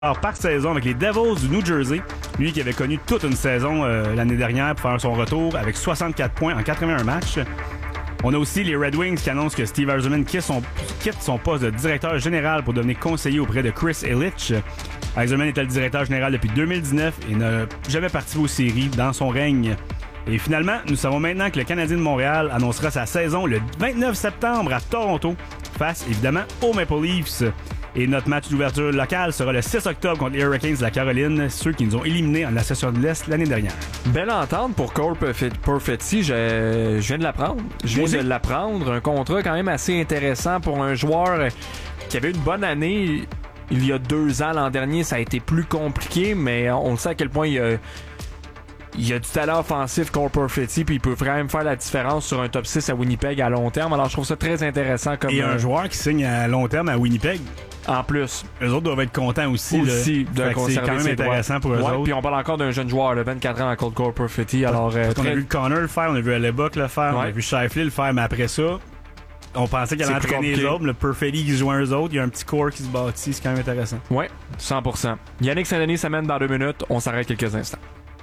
par saison avec les Devils du New Jersey. Lui qui avait connu toute une saison l'année dernière pour faire son retour avec 64 points en 81 matchs. On a aussi les Red Wings qui annoncent que Steve Yzerman quitte son poste de directeur général pour devenir conseiller auprès de Chris Ilitch. Yzerman était le directeur général depuis 2019 et n'a jamais participé aux séries dans son règne. Et finalement, nous savons maintenant que le Canadien de Montréal annoncera sa saison le 29 septembre à Toronto, face évidemment aux Maple Leafs. Et notre match d'ouverture locale sera le 6 octobre contre les Hurricanes de la Caroline, ceux qui nous ont éliminés en Association de l'Est l'année dernière. Belle entente pour Cole Perfetti, je viens de l'apprendre. Un contrat quand même assez intéressant pour un joueur qui avait une bonne année il y a 2 ans. L'an dernier, ça a été plus compliqué, mais on le sait à quel point il y a du talent offensif, Cole Perfetti, puis il peut vraiment faire la différence sur un top 6 à Winnipeg à long terme. Alors, je trouve ça très intéressant. Et un joueur qui signe à long terme à Winnipeg. En plus. Eux autres doivent être contents aussi. C'est quand même intéressant pour eux autres. Puis on parle encore d'un jeune joueur, 24 ans, dans Cole Perfetti. Alors, on a vu Connor le faire, on a vu Hellebuck le faire, on a vu Scheifele le faire, mais après ça, on pensait qu'il allait entraîner les autres. Le Perfetti qui se joint eux autres, il y a un petit corps qui se bâtit, c'est quand même intéressant. Oui, 100%. Yannick Saint-Denis s'amène dans 2 minutes. On s'arrête quelques instants.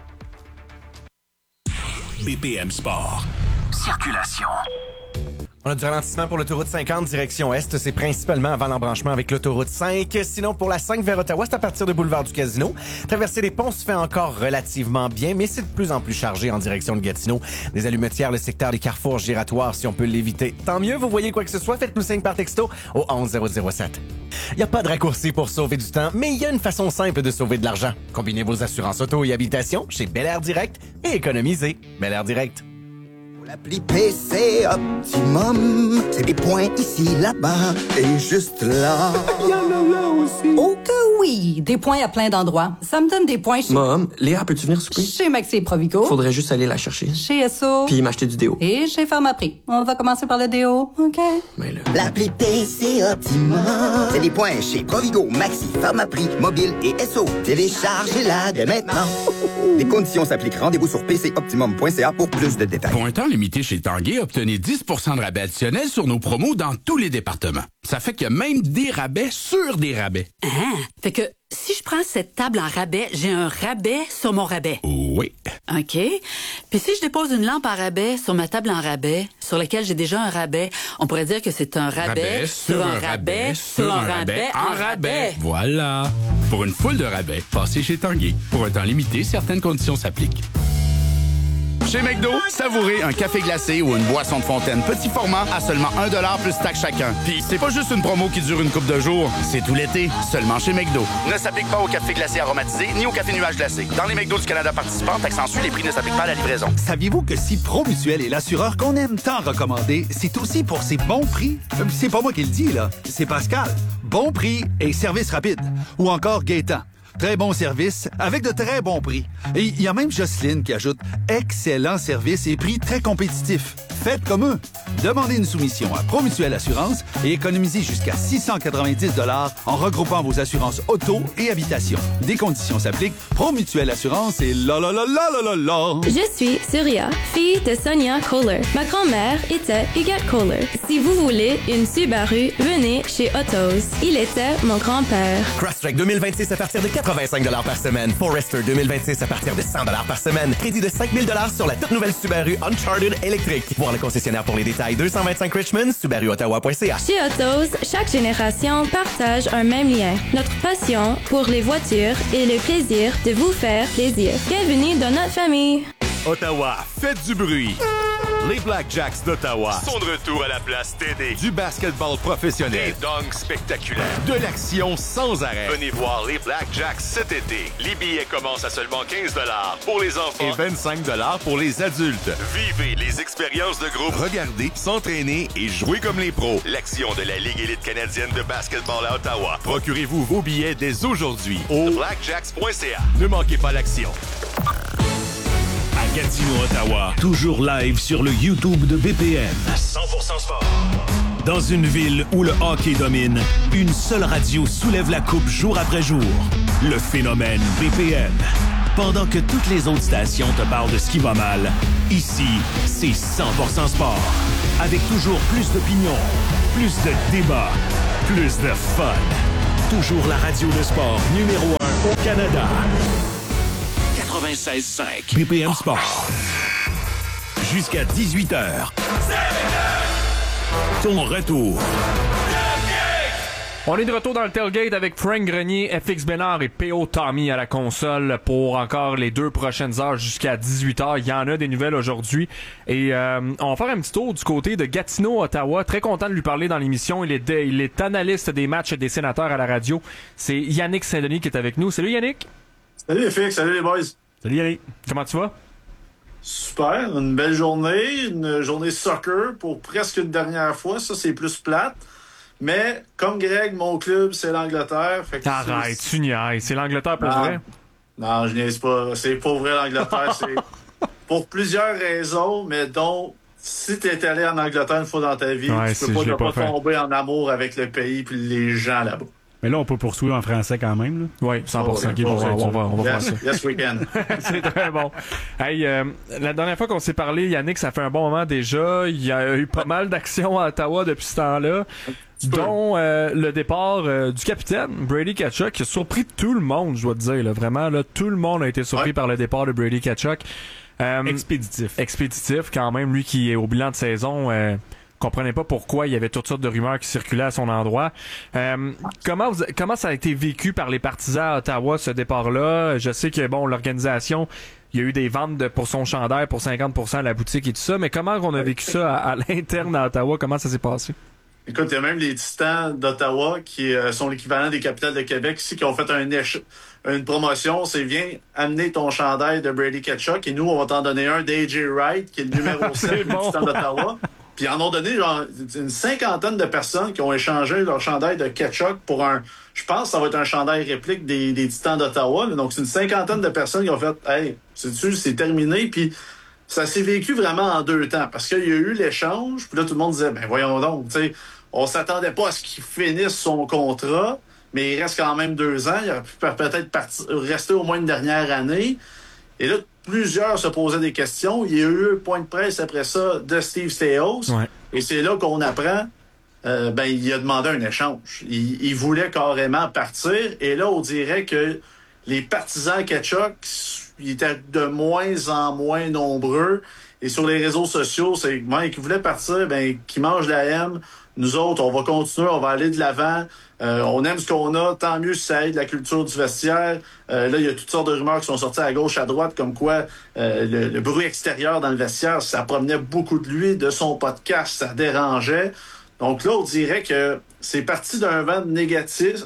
BPM Sport. Circulation. On a du ralentissement pour l'autoroute 50 direction Est. C'est principalement avant l'embranchement avec l'autoroute 5. Sinon, pour la 5 vers Ottawa, c'est à partir du boulevard du Casino. Traverser des ponts se fait encore relativement bien, mais c'est de plus en plus chargé en direction de Gatineau. Des allumetières, le secteur des carrefours giratoires, si on peut l'éviter. Tant mieux, vous voyez quoi que ce soit, faites-nous signe par texto au 11007. Il n'y a pas de raccourci pour sauver du temps, mais il y a une façon simple de sauver de l'argent. Combinez vos assurances auto et habitation chez Bel Air Direct et économisez. Bel Air Direct. L'appli PC Optimum, c'est des points ici, là-bas et juste là. Il y en a là aussi. Oh que oui, des points à plein d'endroits. Ça me donne des points chez... Mom, Léa, peux-tu venir souper? Chez Maxi Provigo. Faudrait juste aller la chercher. Chez Esso. Puis m'acheter du déo. Et chez Pharmaprix. On va commencer par le déo, OK? Mais là... L'appli PC Optimum, c'est des points chez Provigo, Maxi, Pharmaprix, Mobile et Esso. Téléchargez-la dès maintenant. Les conditions s'appliquent. Rendez-vous sur pcoptimum.ca pour plus de détails. Pour un temps limité chez Tanguay, obtenez 10 % de rabais additionnel sur nos promos dans tous les départements. Ça fait qu'il y a même des rabais sur des rabais. Ah, fait que si je prends cette table en rabais, j'ai un rabais sur mon rabais. Oui. OK. Puis si je dépose une lampe en rabais sur ma table en rabais, sur laquelle j'ai déjà un rabais, on pourrait dire que c'est un rabais sur un rabais sur un rabais en rabais. Voilà. Pour une foule de rabais, passez chez Tanguay. Pour un temps limité, certaines conditions s'appliquent. Chez McDo, savourez un café glacé ou une boisson de fontaine petit format à seulement 1$ plus taxe chacun. Puis c'est pas juste une promo qui dure une couple de jours, c'est tout l'été, seulement chez McDo. Ne s'applique pas au café glacé aromatisé ni au café nuage glacé. Dans les McDo du Canada participants, taxe en suit, les prix ne s'appliquent pas à la livraison. Saviez-vous que si Promutuel est l'assureur qu'on aime tant recommander, c'est aussi pour ses bons prix? C'est pas moi qui le dis, là. C'est Pascal. Bon prix et service rapide. Ou encore Gaétan. Très bon service avec de très bons prix. Et il y a même Jocelyne qui ajoute excellent service et prix très compétitifs. Faites comme eux. Demandez une soumission à Promutuel Assurance et économisez jusqu'à 690 $ en regroupant vos assurances auto et habitation. Des conditions s'appliquent. Promutuel Assurance et la la la la la la la. Je suis Surya, fille de Sonia Kohler. Ma grand-mère était Huguette Kohler. Si vous voulez une Subaru, venez chez Autos. Il était mon grand-père. Crosstrek 2026 à partir de 85 $ par semaine. Forester 2026 à partir de 100 $ par semaine. Crédit de 5 000 $ sur la toute nouvelle Subaru Uncharted électrique. Voir le concessionnaire pour les détails. 225 Richmond, SubaruOttawa.ca. Chez Autos, chaque génération partage un même lien. Notre passion pour les voitures et le plaisir de vous faire plaisir. Bienvenue dans notre famille. Ottawa, faites du bruit. Les Blackjacks d'Ottawa sont de retour à la place TD. Du basketball professionnel, des dunks spectaculaires, de l'action sans arrêt. Venez voir les Blackjacks cet été. Les billets commencent à seulement 15 $ pour les enfants et 25 $ pour les adultes. Vivez les expériences de groupe, regardez, s'entraîner et jouer comme les pros. L'action de la Ligue élite canadienne de basketball à Ottawa. Procurez-vous vos billets dès aujourd'hui au blackjacks.ca. Ne manquez pas l'action. Gatineau, Ottawa, toujours live sur le YouTube de BPM. 100% sport. Dans une ville où le hockey domine, une seule radio soulève la coupe jour après jour. Le phénomène BPM. Pendant que toutes les autres stations te parlent de ce qui va mal, ici, c'est 100% sport. Avec toujours plus d'opinions, plus de débats, plus de fun. toujours la radio de sport numéro 1 au Canada. 96.5 BPM Sport. Jusqu'à 18h. Ton retour. On est de retour dans le tailgate avec Frank Grenier, FX Bénard et P.O. Tommy à la console pour encore les 2 prochaines heures jusqu'à 18h. Il y en a des nouvelles aujourd'hui. Et on va faire un petit tour du côté de Gatineau, Ottawa. Très content de lui parler dans l'émission. Il est analyste des matchs des Sénateurs à la radio. C'est Yannick Saint-Denis qui est avec nous. Salut Yannick. Salut FX, salut les boys. Salut Yannick. Comment tu vas? Super, une belle journée, une journée soccer pour presque une dernière fois. Ça, c'est plus plate. Mais, comme Greg, mon club, c'est l'Angleterre. Arrête, tu niaises. C'est l'Angleterre pour vrai? Non, je niaise pas. C'est pas vrai l'Angleterre. C'est pour plusieurs raisons, mais dont, si t'es allé en Angleterre une fois dans ta vie, tu peux pas tomber en amour avec le pays puis les gens là-bas. Mais là, on peut poursuivre en français quand même. Là. Oui, 100%. On va faire ça. Yes, we can. C'est très bon. Hey, la dernière fois qu'on s'est parlé, Yannick, ça fait un bon moment déjà. Il y a eu pas mal d'actions à Ottawa depuis ce temps-là. Dont le départ du capitaine Brady Tkachuk qui a surpris tout le monde, je dois te dire. Là, vraiment, là, tout le monde a été surpris par le départ de Brady Tkachuk. Expéditif quand même, lui qui est au bilan de saison. Comprenait pas pourquoi il y avait toutes sortes de rumeurs qui circulaient à son endroit. Comment ça a été vécu par les partisans à Ottawa, ce départ-là? Je sais que l'organisation, il y a eu des ventes pour son chandail pour 50% à la boutique et tout ça, mais comment on a vécu ça à l'interne à Ottawa? Comment ça s'est passé? Écoute, il y a même les Titans d'Ottawa qui sont l'équivalent des Capitals de Québec ici, qui ont fait une promotion. C'est viens amener ton chandail de Brady Tkachuk et nous, on va t'en donner un d'AJ Wright, qui est le numéro 7 des Titans d'Ottawa. Puis ils en ont donné genre une 50aine de personnes qui ont échangé leur chandail de Tkachuk pour je pense que ça va être un chandail réplique des Titans d'Ottawa. Là. Donc c'est une 50aine de personnes qui ont fait hey, sais-tu, c'est terminé. Puis ça s'est vécu vraiment en 2 temps. Parce qu'il y a eu l'échange, puis là tout le monde disait ben voyons donc, tu sais, on s'attendait pas à ce qu'il finisse son contrat, mais il reste quand même 2 ans. Il aurait pu peut-être rester au moins une dernière année. Et là, plusieurs se posaient des questions. Il y a eu un point de presse après ça de Steve Staios. Ouais. Et c'est là qu'on apprend, il a demandé un échange. Il voulait carrément partir. Et là, on dirait que les partisans Tkachuk, ils étaient de moins en moins nombreux. Et sur les réseaux sociaux, c'est qui voulait partir, qui mange la M. Nous autres, on va continuer, on va aller de l'avant. On aime ce qu'on a, tant mieux si ça aide la culture du vestiaire. Là, il y a toutes sortes de rumeurs qui sont sorties à gauche, à droite, comme quoi le bruit extérieur dans le vestiaire, ça promenait beaucoup de lui, de son podcast, ça dérangeait. Donc là, on dirait que c'est parti d'un vent négatif,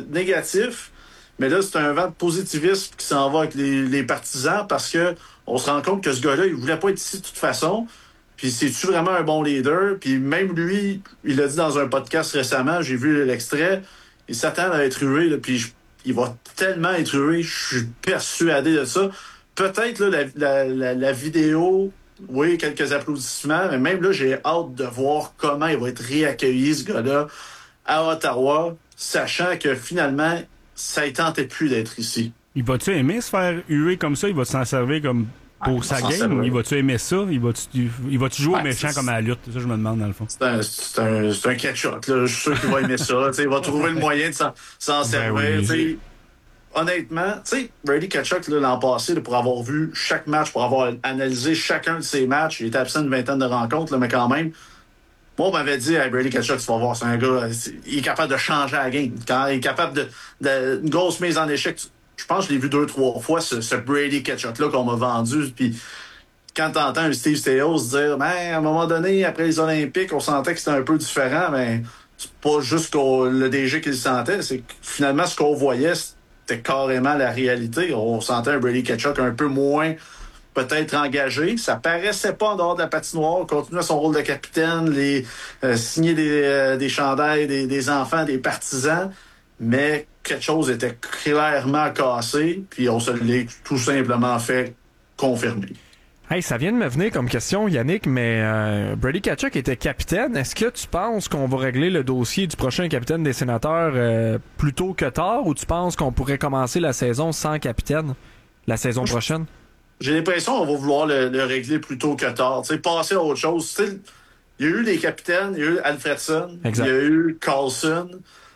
mais là, c'est un vent de positivisme qui s'en va avec les partisans parce que on se rend compte que ce gars-là, il voulait pas être ici de toute façon. Puis c'est-tu vraiment un bon leader? Puis même lui, il l'a dit dans un podcast récemment, j'ai vu l'extrait, il s'attend à être hué, là, puis il va tellement être hué, je suis persuadé de ça. Peut-être là, la vidéo, oui, quelques applaudissements, mais même là, j'ai hâte de voir comment il va être réaccueilli, ce gars-là, à Ottawa, sachant que finalement, ça ne tentait plus d'être ici. Il va-tu aimer se faire huer comme ça? Il va s'en servir comme... pour sa game, il va-tu aimer ça? Il va-tu jouer au méchant comme à la lutte? C'est ça que je me demande, dans le fond. C'est un catch-up. Je suis sûr qu'il va aimer ça. Il va trouver le moyen de s'en servir. Oui. Honnêtement, Brady Tkachuk, l'an passé, pour avoir vu chaque match, pour avoir analysé chacun de ses matchs, il était absent d'une 20aine de rencontres, là, mais quand même, moi, on m'avait dit, hey, Brady Tkachuk, tu vas voir, c'est un gars, il est capable de changer la game. Quand il est capable de une grosse mise en échec, je pense que je l'ai vu 2-3 fois, ce Brady Tkachuk-là qu'on m'a vendu. Puis quand t'entends un Steve Staios dire à un moment donné, après les Olympiques, on sentait que c'était un peu différent, mais c'est pas juste le DG qui le sentait, c'est que finalement, ce qu'on voyait, c'était carrément la réalité. On sentait un Brady Tkachuk un peu moins peut-être engagé. Ça paraissait pas en dehors de la patinoire. Continuait son rôle de capitaine, signer des chandails, des enfants, des partisans. Mais quelque chose était clairement cassé, puis on se l'est tout simplement fait confirmer. Hey, ça vient de me venir comme question, Yannick, mais Brady Tkachuk était capitaine. Est-ce que tu penses qu'on va régler le dossier du prochain capitaine des Sénateurs plus tôt que tard, ou tu penses qu'on pourrait commencer la saison sans capitaine la saison prochaine? J'ai l'impression qu'on va vouloir le régler plus tôt que tard. T'sais, passer à autre chose. Il y a eu des capitaines, il y a eu Alfredson, il y a eu Carlson.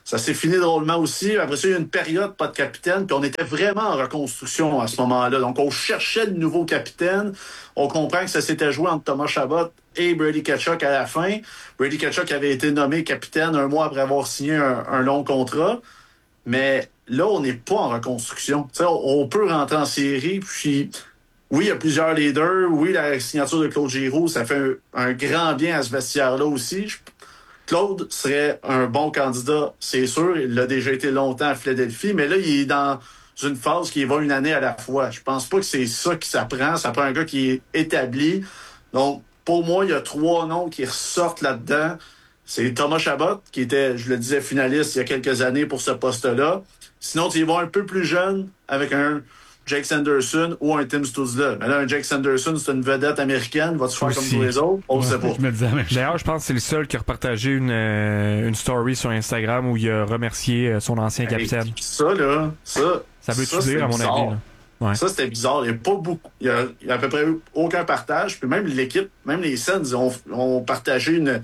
Ça s'est fini drôlement aussi. Après ça, il y a eu une période pas de capitaine, puis on était vraiment en reconstruction à ce moment-là. Donc, on cherchait de nouveaux capitaines. On comprend que ça s'était joué entre Thomas Chabot et Brady Tkachuk à la fin. Brady Tkachuk avait été nommé capitaine 1 mois après avoir signé un long contrat. Mais là, on n'est pas en reconstruction. T'sais, on peut rentrer en série, puis oui, il y a plusieurs leaders. Oui, la signature de Claude Giroux, ça fait un grand bien à ce vestiaire-là aussi. Claude serait un bon candidat, c'est sûr. Il l'a déjà été longtemps à Philadelphie, mais là, il est dans une phase qui va une année à la fois. Je pense pas que c'est ça qui s'apprend. Ça prend un gars qui est établi. Donc, pour moi, il y a 3 noms qui ressortent là-dedans. C'est Thomas Chabot, qui était, je le disais, finaliste il y a quelques années pour ce poste-là. Sinon, tu y vas un peu plus jeune avec un Jake Sanderson ou un Tim Stützle. Mais là, un Jake Sanderson, c'est une vedette américaine. Va-tu faire comme tous les autres? On ne sait pas. D'ailleurs, je pense que c'est le seul qui a repartagé une story sur Instagram où il a remercié son ancien capitaine. Ça, là, ça veut-tu dire, à mon bizarre. avis? Là? Ouais. Ça, c'était bizarre. Il n'y a pas beaucoup. Il y a à peu près aucun partage. Puis même l'équipe, même les Sens ont partagé une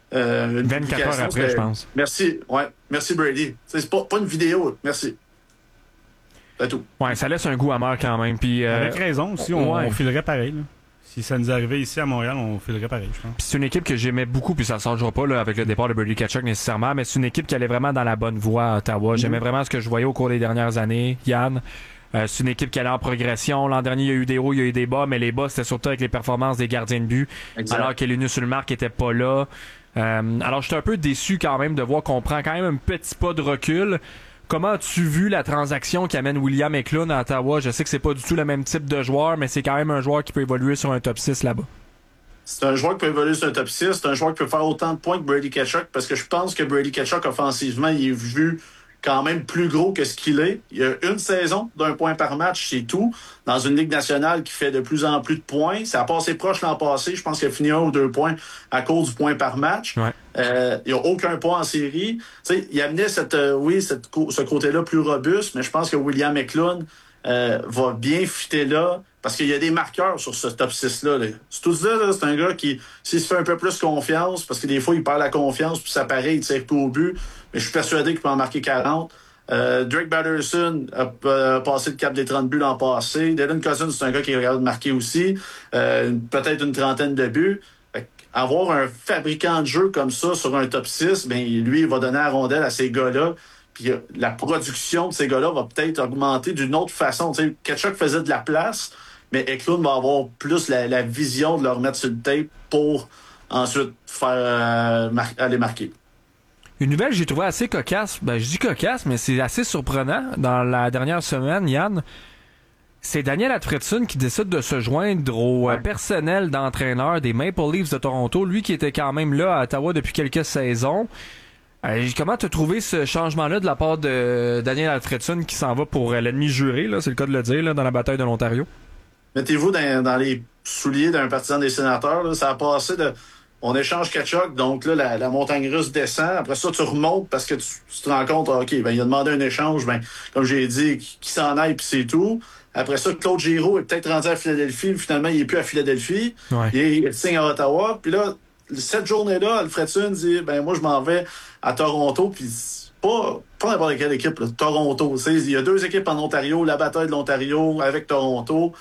24 heures après, je pense. Merci. Ouais. Merci, Brady. C'est pas une vidéo. Merci. C'est tout. Ouais, ça laisse un goût amer quand même. Puis, avec raison aussi, on filerait pareil. Là. Si ça nous arrivait ici à Montréal, on filerait pareil, je pense. Puis c'est une équipe que j'aimais beaucoup, puis ça ne changera pas là, avec le départ de Brady Tkachuk nécessairement, mais c'est une équipe qui allait vraiment dans la bonne voie à Ottawa. J'aimais vraiment ce que je voyais au cours des dernières années, Yann. C'est une équipe qui allait en progression. L'an dernier, il y a eu des hauts, il y a eu des bas, mais les bas, c'était surtout avec les performances des gardiens de but. Exact. Alors que Linus Ullmark n'était pas là. Alors, j'étais un peu déçu quand même de voir qu'on prend quand même un petit pas de recul. Comment as-tu vu la transaction qui amène William Eklund à Ottawa? Je sais que c'est pas du tout le même type de joueur, mais c'est quand même un joueur qui peut évoluer sur un top 6 là-bas. C'est un joueur qui peut évoluer sur un top 6. C'est un joueur qui peut faire autant de points que Brady Tkachuk, parce que je pense que Brady Tkachuk, offensivement, il est vu quand même plus gros que ce qu'il est. Il y a une saison d'1 point par match, c'est tout. Dans une Ligue nationale qui fait de plus en plus de points. Ça a passé proche l'an passé. Je pense qu'il a fini 1 ou 2 points à cause du point par match. Ouais. Il n'y a aucun point en série. T'sais, il amenait ce côté-là plus robuste, mais je pense que William Eklund va bien fitter là, parce qu'il y a des marqueurs sur ce top 6-là. Stützle, c'est un gars qui, s'il se fait un peu plus confiance, parce que des fois, il perd la confiance, puis ça paraît, il tire tout au but, mais je suis persuadé qu'il peut en marquer 40. Drake Batterson a passé le cap des 30 buts l'an passé. Dylan Cousins, c'est un gars qui est capable de marquer aussi. Peut-être une trentaine de buts. Avoir un fabricant de jeu comme ça sur un top 6, ben lui, il va donner la rondelle à ces gars-là. Puis la production de ces gars-là va peut-être augmenter d'une autre façon. Tu sais, Tkachuk faisait de la place, mais Eklund va avoir plus la vision de le remettre sur le tape pour ensuite faire aller marquer. Une nouvelle que j'ai trouvée assez cocasse. Ben, je dis cocasse, mais c'est assez surprenant. Dans la dernière semaine, Yann, c'est Daniel Alfredsson qui décide de se joindre au personnel d'entraîneur des Maple Leafs de Toronto. Lui qui était quand même là à Ottawa depuis quelques saisons. Comment t'as trouvé ce changement-là de la part de Daniel Alfredsson qui s'en va pour l'ennemi juré, là, c'est le cas de le dire, là, dans la bataille de l'Ontario? Mettez-vous dans les souliers d'un partisan des sénateurs. Là, ça a passé de... On échange Tkachuk, donc là, la montagne russe descend. Après ça, tu remontes parce que tu te rends compte, OK, ben il a demandé un échange, ben comme j'ai dit, qui s'en aille, puis c'est tout. Après ça, Claude Giroux est peut-être rendu à Philadelphie. Finalement, il est plus à Philadelphie. Ouais. Il signe à Ottawa. Puis là, cette journée-là, Alfredsson dit, ben moi, je m'en vais à Toronto, puis pas n'importe quelle équipe, là, Toronto. Il y a 2 équipes en Ontario, la bataille de l'Ontario avec Toronto.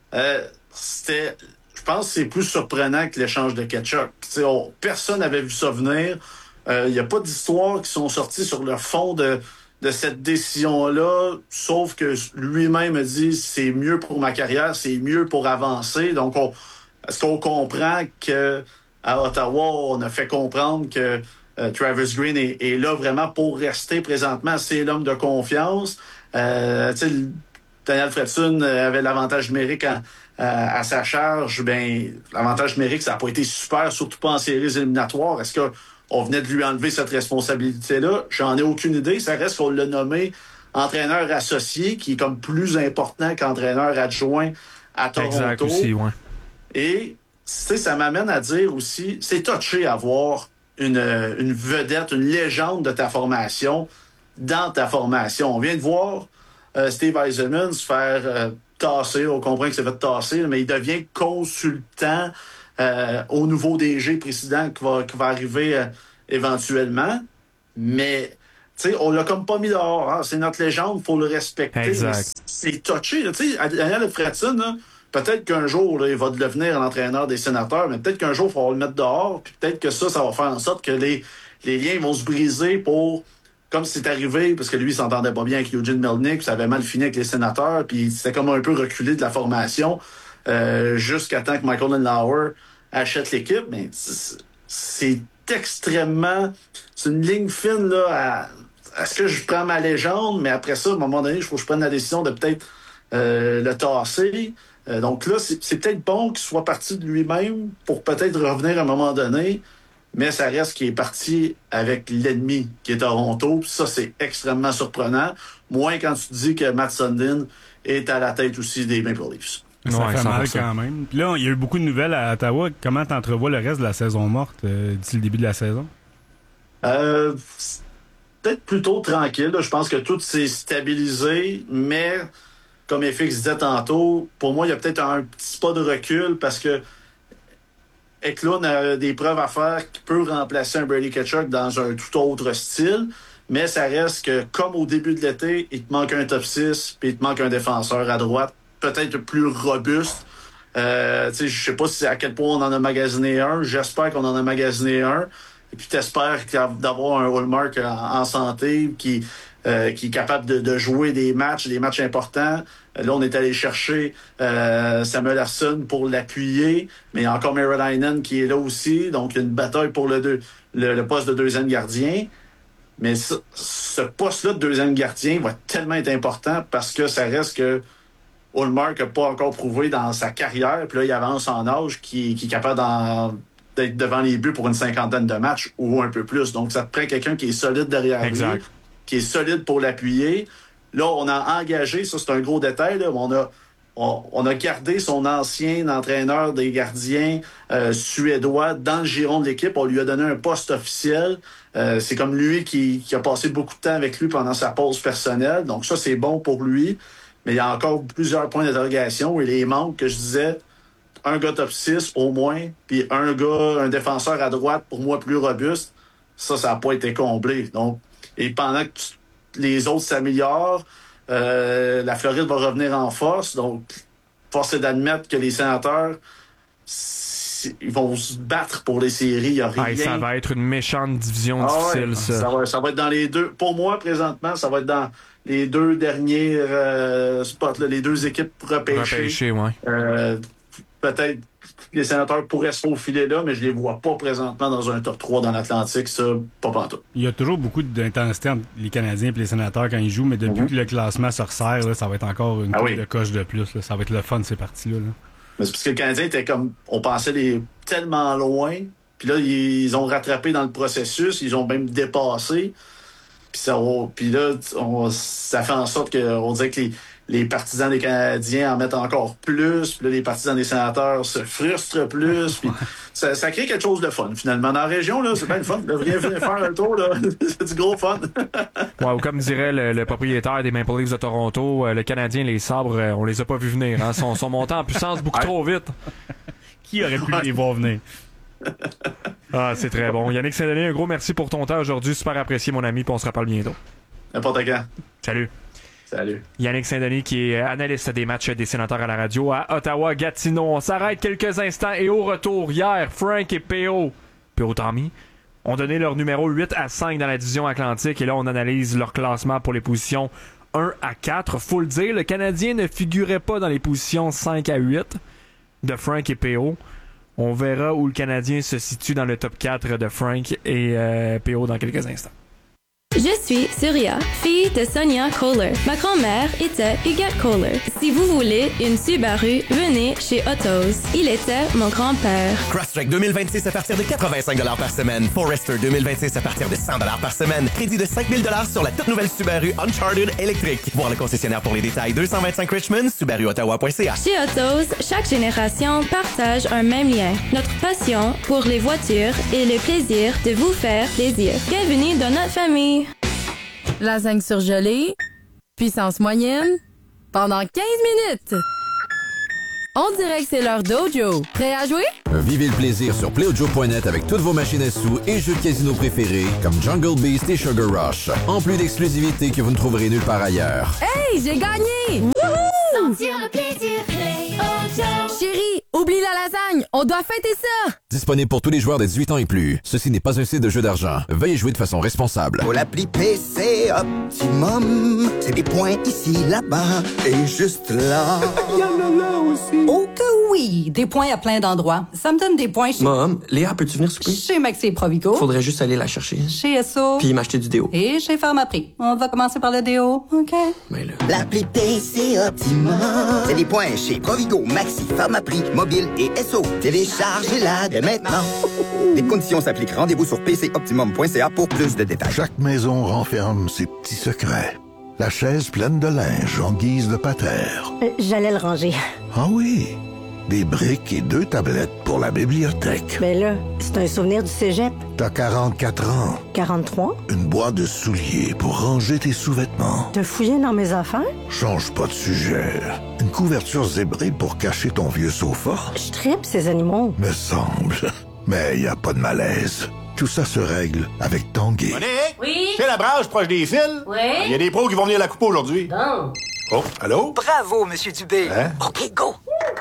Je pense que c'est plus surprenant que l'échange de Tkachuk. Personne n'avait vu ça venir. Il n'y a pas d'histoires qui sont sorties sur le fond de cette décision-là, sauf que lui-même a dit c'est mieux pour ma carrière, c'est mieux pour avancer. Donc, est-ce qu'on comprend qu'à Ottawa, on a fait comprendre que Travis Green est là vraiment pour rester présentement? C'est l'homme de confiance. Daniel Alfredsson avait l'avantage numérique à sa charge. Ben, l'avantage numérique, ça n'a pas été super, surtout pas en séries éliminatoires. Est-ce qu'on venait de lui enlever cette responsabilité-là? J'en ai aucune idée. Ça reste qu'on l'a nommé entraîneur associé, qui est comme plus important qu'entraîneur adjoint à Toronto. Exact aussi, ouais. Et ça m'amène à dire aussi, c'est touché à voir une vedette, une légende de ta formation dans ta formation. On vient de voir Steve Yzerman se faire tasser. On comprend que c'est fait tasser, mais il devient consultant au nouveau DG président qui va arriver éventuellement. Mais sais, on l'a comme pas mis dehors. Hein? C'est notre légende, faut le respecter. Exact. C'est touché. Tu sais, Daniel Fredson, là, peut-être qu'un jour, là, il va devenir l'entraîneur des Sénateurs, mais peut-être qu'un jour, il va le mettre dehors, puis peut-être que ça va faire en sorte que les liens vont se briser pour... Comme c'est arrivé, parce que lui, il s'entendait pas bien avec Eugene Melnyk, puis ça avait mal fini avec les Sénateurs, puis c'était comme un peu reculé de la formation jusqu'à temps que Michael Lindauer achète l'équipe. Mais c'est extrêmement... C'est une ligne fine, là, à ce que je prends ma légende, mais après ça, à un moment donné, il faut que je prenne la décision de peut-être le tasser. Donc là, c'est peut-être bon qu'il soit parti de lui-même pour peut-être revenir à un moment donné, mais ça reste qu'il est parti avec l'ennemi qui est Toronto. Puis ça, c'est extrêmement surprenant. Moins quand tu dis que Matt Sundin est à la tête aussi des Maple Leafs. Ça fait mal quand même. Puis là, il y a eu beaucoup de nouvelles à Ottawa. Comment t'entrevois le reste de la saison morte d'ici le début de la saison? Peut-être plutôt tranquille. Là. Je pense que tout s'est stabilisé, mais comme FX disait tantôt, pour moi, il y a peut-être un petit pas de recul parce que Eklund a des preuves à faire qui peut remplacer un Brady Tkachuk dans un tout autre style, mais ça reste que, comme au début de l'été, il te manque un top 6 puis il te manque un défenseur à droite, peut-être plus robuste. Je sais pas à quel point on en a magasiné un. J'espère qu'on en a magasiné un. Et puis t'espères d'avoir un Hallmark en santé qui est capable de jouer des matchs importants. Là, on est allé chercher Samuel Larsson pour l'appuyer, mais il y a encore Merolainen qui est là aussi. Donc, il y a une bataille pour le poste de deuxième gardien. Mais ce poste-là de deuxième gardien va tellement être important parce que ça reste que Hallmark n'a pas encore prouvé dans sa carrière. Puis là, il avance en âge qui est capable d'être devant les buts pour une 50aine de matchs ou un peu plus. Donc, ça te prend quelqu'un qui est solide derrière lui, qui est solide pour l'appuyer. Là, on a engagé, ça c'est un gros détail, là, on a gardé son ancien entraîneur des gardiens suédois dans le giron de l'équipe. On lui a donné un poste officiel. C'est comme lui qui a passé beaucoup de temps avec lui pendant sa pause personnelle. Donc ça, c'est bon pour lui. Mais il y a encore plusieurs points d'interrogation. Et les manques que je disais, un gars top 6 au moins, puis un défenseur à droite, pour moi, plus robuste, ça n'a pas été comblé. Donc, et pendant que les autres s'améliorent, la Floride va revenir en force. Donc, force est d'admettre que les Sénateurs, ils vont se battre pour les séries. Il y a rien. Ça va être une méchante division difficile, ça va être dans les deux. Pour moi, présentement, ça va être dans les deux derniers spots, là, les deux équipes repêchées. Peut-être que les Sénateurs pourraient se faufiler là, mais je les vois pas présentement dans un top 3 dans l'Atlantique, ça, pas pantoute. Il y a toujours beaucoup d'intensité entre les Canadiens et les Sénateurs quand ils jouent, mais depuis que le classement se resserre, là, ça va être encore une couple de coche de plus. Là. Ça va être le fun, ces parties-là. Là. Mais c'est parce que le Canadien était comme... On pensait tellement loin, puis là, ils ont rattrapé dans le processus, ils ont même dépassé. Puis là, ça fait en sorte qu'on dirait que les partisans des Canadiens en mettent encore plus. Puis là, les partisans des Sénateurs se frustrent plus. Puis ça crée quelque chose de fun, finalement. Dans la région, là, c'est bien le fun. Vous devriez venir faire un tour, là. C'est du gros fun. Ou comme dirait le propriétaire des Maple Leafs de Toronto, le Canadien, les sabres, on les a pas vus venir. Hein. Sont montés en puissance beaucoup trop vite. Qui aurait pu les voir venir? C'est très bon. Yannick Saint-Denis, un gros merci pour ton temps aujourd'hui. Super apprécié, mon ami, puis on se reparle bientôt. N'importe quand. Salut. Salut. Yannick Saint-Denis, qui est analyste des matchs des Sénateurs à la radio à Ottawa-Gatineau. On s'arrête quelques instants et au retour, hier, Frank et P.O. Tommy ont donné leur numéro 8 à 5 dans la division Atlantique et là, on analyse leur classement pour les positions 1 à 4. Faut le dire, le Canadien ne figurait pas dans les positions 5 à 8 de Frank et P.O. On verra où le Canadien se situe dans le top 4 de Frank et P.O. dans quelques instants. Je suis Surya, fille de Sonia Kohler. Ma grand-mère était Huguette Kohler. Si vous voulez une Subaru, venez chez Autos. Il était mon grand-père. Crosstrek 2026 à partir de 85$ par semaine. Forester 2026 à partir de 100$ par semaine. Crédit de 5000$ sur la toute nouvelle Subaru Uncharted électrique. Voir le concessionnaire pour les détails. 225 Richmond, SubaruOttawa.ca. Chez Autos, chaque génération partage un même lien. Notre passion pour les voitures et le plaisir de vous faire plaisir. Bienvenue dans notre famille. Lasagne surgelée, puissance moyenne, pendant 15 minutes. On dirait que c'est leur dojo. Prêt à jouer? Vivez le plaisir sur playaudio.net avec toutes vos machines à sous et jeux de casino préférés comme Jungle Beast et Sugar Rush. En plus d'exclusivités que vous ne trouverez nulle part ailleurs. Hey, j'ai gagné! Wouhou! Sentir le plaisir, Chérie, oublie la lasagne, on doit fêter ça! Disponible pour tous les joueurs de 18 ans et plus. Ceci n'est pas un site de jeu d'argent. Veuillez jouer de façon responsable. Pour l'appli PC Optimum, c'est des points ici, là-bas et juste là. Il y en a là aussi. Oh que oui, des points à plein d'endroits. Ça me donne des points chez... Mom, Léa, peux-tu venir souper? Chez Maxi et Provigo. Faudrait juste aller la chercher. Chez Esso. Puis m'acheter du déo. Et chez Pharmaprix. On va commencer par le déo, OK? Mais là... L'appli PC Optimum, c'est des points chez Provigo, Maxi, Pharmaprix, Mobile et Esso. Téléchargez-la dès maintenant. Les conditions s'appliquent. Rendez-vous sur pcoptimum.ca pour plus de détails. Chaque maison renferme ses petits secrets. La chaise pleine de linge en guise de patère. J'allais le ranger. Ah oui, des briques et 2 tablettes pour la bibliothèque. Mais là, c'est un souvenir du cégep. T'as 44 ans. 43? Une boîte de souliers pour ranger tes sous-vêtements. T'as fouillé dans mes affaires? Change pas de sujet. Une couverture zébrée pour cacher ton vieux sofa. Je tripe ces animaux. Me semble. Mais y a pas de malaise. Tout ça se règle avec Tanguay. Monique? Oui? C'est la brage proche des fils? Oui? Il y a des pros qui vont venir la couper aujourd'hui. Bon. Oh, allô? Bravo, Monsieur Dubé. Hein? OK, go.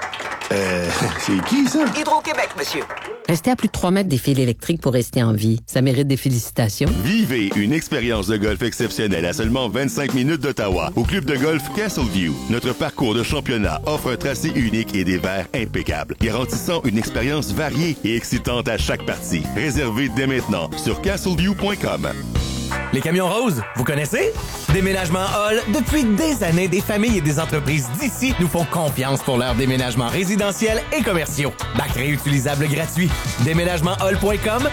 C'est qui, ça? Hydro-Québec, monsieur. Rester à plus de 3 mètres des fils électriques pour rester en vie, ça mérite des félicitations. Vivez une expérience de golf exceptionnelle à seulement 25 minutes d'Ottawa au club de golf Castleview. Notre parcours de championnat offre un tracé unique et des verres impeccables, garantissant une expérience variée et excitante à chaque partie. Réservez dès maintenant sur castleview.com. Les camions roses, vous connaissez? Déménagement Hall, depuis des années, des familles et des entreprises d'ici nous font confiance pour leurs déménagements résidentiels et commerciaux. Bac réutilisable gratuit. Déménagementhall.com,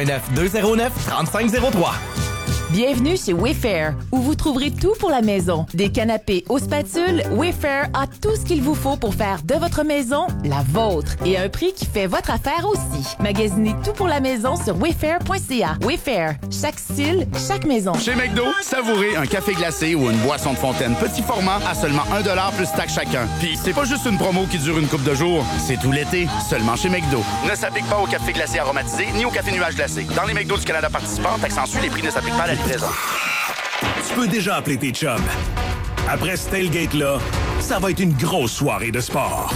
819-209-3503. Bienvenue chez Wayfair, où vous trouverez tout pour la maison. Des canapés aux spatules, Wayfair a tout ce qu'il vous faut pour faire de votre maison la vôtre. Et à un prix qui fait votre affaire aussi. Magasinez tout pour la maison sur wayfair.ca. Wayfair, chaque style, chaque maison. Chez McDo, savourez un café glacé ou une boisson de fontaine petit format à seulement 1$ plus taxe chacun. Puis c'est pas juste une promo qui dure une couple de jours, c'est tout l'été, seulement chez McDo. Ne s'applique pas au café glacé aromatisé ni au café nuage glacé. Dans les McDo du Canada participants, taxe en sus, les prix ne s'appliquent pas à la livraison. Tu peux déjà appeler tes chums. Après ce tailgate-là, ça va être une grosse soirée de sport.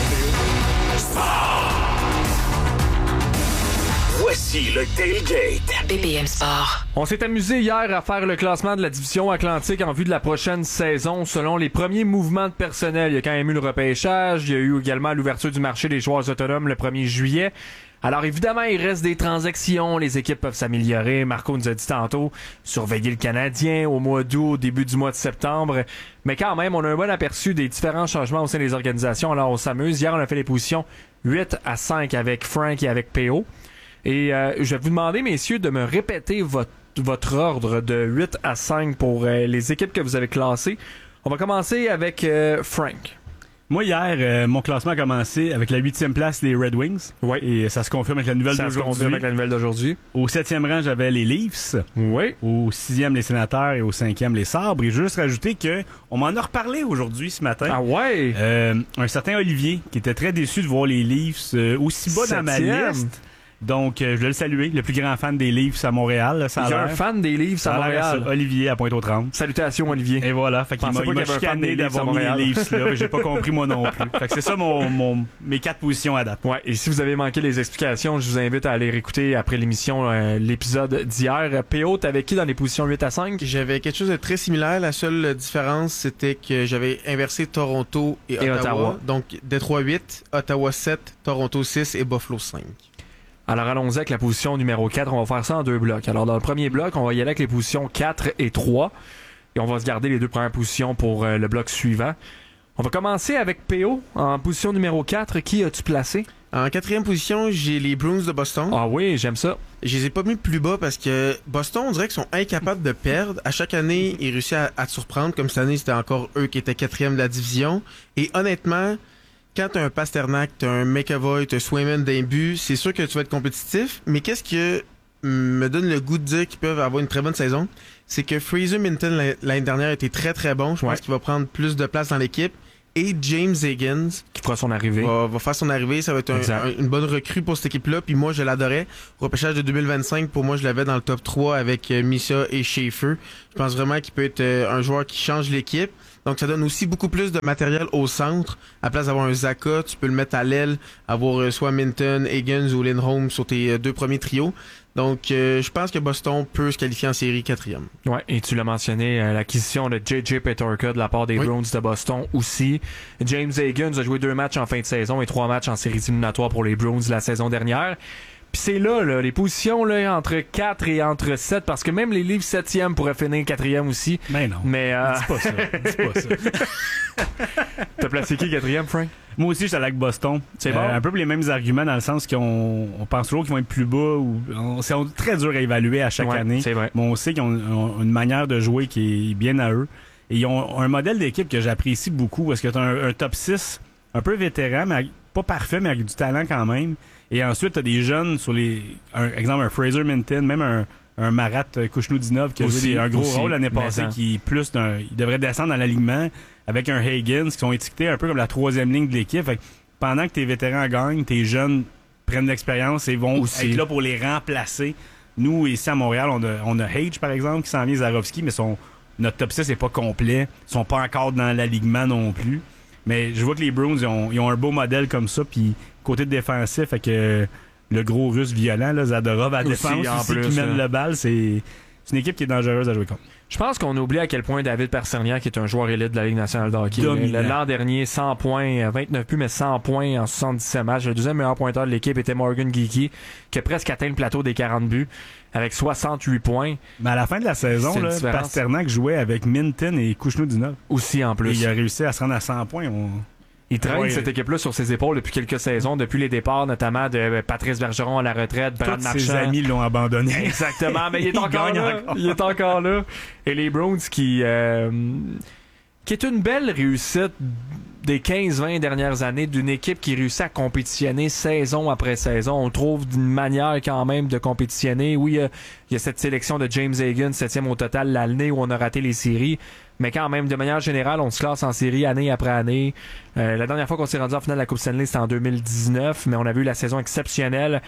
Voici le tailgate. BPM Sport. On s'est amusé hier à faire le classement de la division Atlantique en vue de la prochaine saison selon les premiers mouvements de personnel. Il y a quand même eu le repêchage, il y a eu également l'ouverture du marché des joueurs autonomes le 1er juillet. Alors évidemment, il reste des transactions, les équipes peuvent s'améliorer. Marco nous a dit tantôt, surveiller le Canadien au mois d'août, au début du mois de septembre. Mais quand même, on a un bon aperçu des différents changements au sein des organisations. Alors on s'amuse. Hier, on a fait les positions 8 à 5 avec Frank et avec PO. Et je vais vous demander, messieurs, de me répéter votre ordre de 8 à 5 pour les équipes que vous avez classées. On va commencer avec Frank. Moi, hier, mon classement a commencé avec la 8e place, les Red Wings. Oui. Et ça se confirme avec la nouvelle d'aujourd'hui. Ça se confirme avec la nouvelle d'aujourd'hui. Au 7e rang, j'avais les Leafs. Oui. Au 6e, les Sénateurs. Et au 5e, les Sabres. Et je veux juste rajouter que on m'en a reparlé aujourd'hui, ce matin. Ah ouais? Un certain Olivier, qui était très déçu de voir les Leafs aussi bas dans ma liste. Donc, je voulais le saluer, le plus grand fan des Leafs à Montréal. Là, ça il y a un fan des Leafs à Montréal. Olivier à Pointe-aux-Trembles. Salutations, Olivier. Et voilà, fait qu'il m'a chicané d'avoir mis les Leafs là, mais j'ai pas compris moi non plus. Fait que c'est ça mes 4 positions à date. Ouais, et si vous avez manqué les explications, je vous invite à aller réécouter après l'émission l'épisode d'hier. PO, t'avais qui dans les positions 8 à 5? J'avais quelque chose de très similaire. La seule différence, c'était que j'avais inversé Toronto et Ottawa. Donc, Détroit 8, Ottawa 7, Toronto 6 et Buffalo 5. Alors allons-y avec la position numéro 4. On va faire ça en 2 blocs. Alors dans le premier bloc, on va y aller avec les positions 4 et 3. Et on va se garder les 2 premières positions pour le bloc suivant. On va commencer avec PO en position numéro 4. Qui as-tu placé? En 4e position, j'ai les Bruins de Boston. Ah oui, j'aime ça. Je les ai pas mis plus bas parce que Boston, on dirait qu'ils sont incapables de perdre. À chaque année, ils réussissent à te surprendre. Comme cette année, c'était encore eux qui étaient 4e de la division. Et honnêtement, quand t'as un Pasternak, t'as un McAvoy, t'as Swayman d'un but, c'est sûr que tu vas être compétitif. Mais qu'est-ce que me donne le goût de dire qu'ils peuvent avoir une très bonne saison? C'est que Fraser Minton, l'année dernière, a été très très bon. Je pense qu'il va prendre plus de place dans l'équipe. et James Higgins. Qui fera son arrivée. Va faire son arrivée. Ça va être une bonne recrue pour cette équipe-là. Puis moi, je l'adorais. Repêchage de 2025, pour moi, je l'avais dans le top 3 avec Misa et Schaefer. Je pense vraiment qu'il peut être un joueur qui change l'équipe. Donc, ça donne aussi beaucoup plus de matériel au centre. À place d'avoir un Zaka, tu peux le mettre à l'aile, avoir soit Minton, Higgins ou Lindholm sur tes 2 premiers trios. Donc, je pense que Boston peut se qualifier en série 4e. Ouais, et tu l'as mentionné, l'acquisition de J.J. Peterka de la part des Bruins de Boston aussi. James Higgins a joué 2 matchs en fin de saison et 3 matchs en séries éliminatoires pour les Bruins la saison dernière. Puis c'est là, les positions là, entre 4 et entre 7, parce que même les livres 7e pourraient finir 4e aussi. Mais non. Mais dis pas ça. Dis pas ça. T'as placé qui 4e, Frank? Moi aussi, j'étais avec Boston. C'est bon. Un peu pour les mêmes arguments, dans le sens qu'on pense toujours qu'ils vont être plus bas. C'est très dur à évaluer à chaque année. C'est vrai. Mais on sait qu'ils ont une manière de jouer qui est bien à eux. Et ils ont un modèle d'équipe que j'apprécie beaucoup, parce que tu as un top 6 un peu vétéran, mais pas parfait, mais avec du talent quand même. Et ensuite, t'as des jeunes sur exemple, un Fraser Minton, même un Marat Kouchnoudinov qui a joué un gros rôle l'année passée, qui il devrait descendre dans l'alignement, avec un Higgins qui sont étiquetés un peu comme la 3e ligne de l'équipe. Fait que pendant que tes vétérans gagnent, tes jeunes prennent de l'expérience et vont être là pour les remplacer. Nous, ici à Montréal, on a Hage, par exemple, qui s'en vient, Zarovski, mais notre top 6 n'est pas complet. Ils sont pas encore dans l'alignement non plus. Mais je vois que les Bruins, ils ont un beau modèle comme ça, puis côté défensif, fait que le gros russe violent, là, Zadorov à la défense aussi, qui mène le bal, c'est une équipe qui est dangereuse à jouer contre. Je pense qu'on oublie à quel point David Perserniak, qui est un joueur élite de la Ligue nationale de hockey. L'an dernier, 100 points, 29 buts, mais 100 points en 77 matchs. Le deuxième meilleur pointeur de l'équipe était Morgan Geekie, qui a presque atteint le plateau des 40 buts, avec 68 points. Mais à la fin de la saison, Pasternak jouait avec Minton et Kouchnoudinov. Aussi, en plus. Et il a réussi à se rendre à 100 points. Il traîne cette équipe-là sur ses épaules depuis quelques saisons, depuis les départs notamment de Patrice Bergeron à la retraite, Brad Marchand. Ses amis l'ont abandonné. Exactement, mais il est encore là. Il est encore là. Et les Bruins qui est une belle réussite des 15-20 dernières années d'une équipe qui réussit à compétitionner saison après saison. On trouve d'une manière quand même de compétitionner. Oui, il y a cette sélection de James Higgins, 7e au total l'année où on a raté les séries. Mais quand même, de manière générale, on se classe en série année après année. La dernière fois qu'on s'est rendu en finale de la Coupe Stanley, c'était en 2019, mais on a vu la saison exceptionnelle.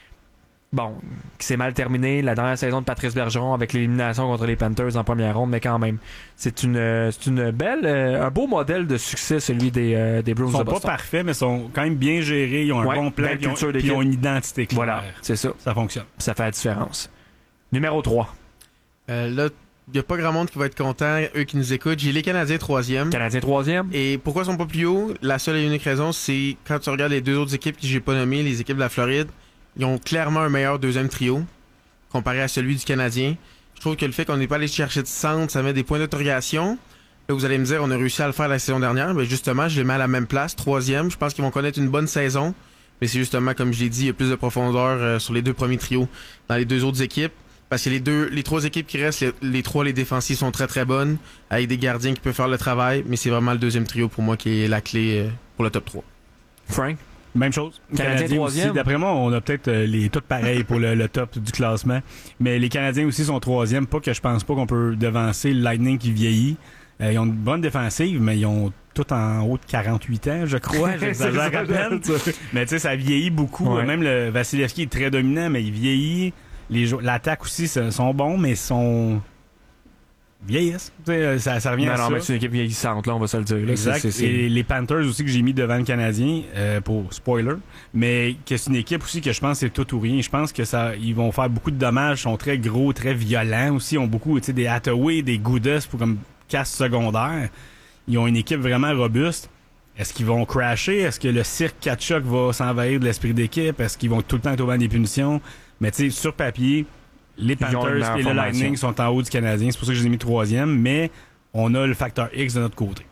Bon, qui s'est mal terminée, la dernière saison de Patrice Bergeron avec l'élimination contre les Panthers en première ronde, mais quand même, c'est une belle, un beau modèle de succès, celui des Bruins de Boston. Ils sont pas parfaits, mais sont quand même bien gérés, ils ont un bon plan, ils ont une identité claire. Voilà, c'est ça. Ça fonctionne. Ça fait la différence. Numéro 3. Là, il n'y a pas grand monde qui va être content, eux qui nous écoutent. J'ai les Canadiens 3e. Canadiens 3e. Et pourquoi ils sont pas plus hauts? La seule et unique raison, c'est quand tu regardes les 2 autres équipes que j'ai pas nommées, les équipes de la Floride, ils ont clairement un meilleur 2e trio comparé à celui du Canadien. Je trouve que le fait qu'on n'est pas allé chercher de centre, ça met des points d'interrogation. Là, vous allez me dire, on a réussi à le faire la saison dernière. Mais justement, je les mets à la même place, 3e. Je pense qu'ils vont connaître une bonne saison. Mais c'est justement, comme je l'ai dit, il y a plus de profondeur sur les 2 premiers trios dans les 2 autres équipes. Parce que les 3 équipes qui restent, les défensives sont très très bonnes, avec des gardiens qui peuvent faire le travail, mais c'est vraiment le 2e trio pour moi qui est la clé pour le top 3. Frank? Même chose. Canadiens 3e. D'après moi, on a peut-être les toutes pareils pour le top du classement. Mais les Canadiens aussi sont 3e. Pas que je pense pas qu'on peut devancer le Lightning qui vieillit. Ils ont une bonne défensive, mais ils ont tout en haut de 48 ans, je crois. J'exagère à peine. Mais tu sais, ça vieillit beaucoup. Ouais. Même le Vasilevski est très dominant, mais il vieillit. L'attaque aussi sont bons, mais sont vieillissent. Ça revient à ça. Non, mais c'est une équipe vieillissante, là, on va se le dire. Là, exact. Et les Panthers aussi que j'ai mis devant le Canadien, pour spoiler, mais que c'est une équipe aussi que je pense c'est tout ou rien. Je pense que ils vont faire beaucoup de dommages, ils sont très gros, très violents aussi. Ils ont beaucoup, des Hathaway, des Goudas pour comme casse secondaire. Ils ont une équipe vraiment robuste. Est-ce qu'ils vont crasher? Est-ce que le cirque Tkachuk va s'envahir de l'esprit d'équipe? Est-ce qu'ils vont tout le temps être au banc des punitions? Mais tu sais, sur papier, les Panthers et le Lightning sont en haut du Canadien. C'est pour ça que je les ai mis 3e, mais on a le facteur X de notre côté.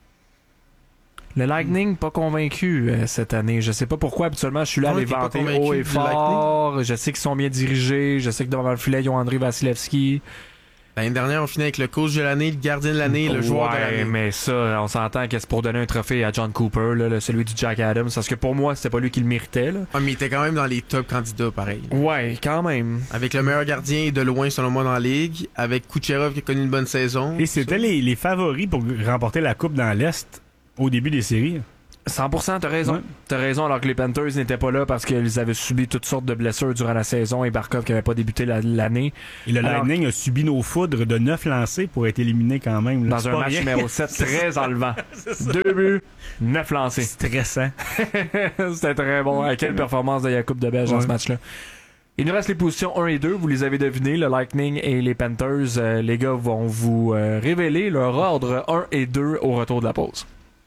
Le Lightning, pas convaincu cette année. Je sais pas pourquoi. Habituellement, je suis là à les vanter haut et fort. Je sais qu'ils sont bien dirigés. Je sais que devant le filet, ils ont Andrei Vasilevski. L'année dernière, on finit avec le coach de l'année, le gardien de l'année, le joueur de l'année. Mais ça, on s'entend que c'est pour donner un trophée à John Cooper, là, celui du Jack Adams, parce que pour moi, c'était pas lui qui le méritait. Là. Ah, mais il était quand même dans les top candidats, pareil. Ouais, quand même. Avec le meilleur gardien de loin, selon moi, dans la ligue, avec Kucherov qui a connu une bonne saison. Et c'était les favoris pour remporter la Coupe dans l'Est au début des séries. 100%, t'as raison. Ouais. T'as raison, alors que les Panthers n'étaient pas là parce qu'ils avaient subi toutes sortes de blessures durant la saison et Barkov qui n'avait pas débuté l'année. Et le Lightning a subi nos foudres de 9 lancés pour être éliminé quand même. Dans un match numéro 7, très enlevant. 2 buts, 9 lancés. Stressant. C'était très bon. Quelle performance de Jakub de Belge dans ce match-là. Il nous reste les positions 1 et 2. Vous les avez devinées, le Lightning et les Panthers. Les gars vont vous révéler leur ordre 1 et 2 au retour de la pause.